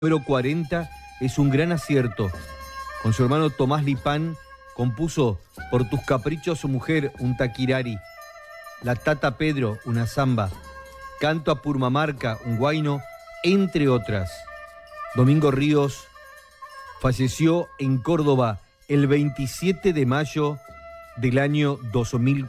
Número 40 es un gran acierto. Con su hermano Tomás Lipán compuso Por tus caprichos, mujer, un taquirari. La Tata Pedro, una samba. Canto a Purmamarca, un guayno, entre otras. Domingo Ríos falleció en Córdoba el 27 de mayo del año 2004.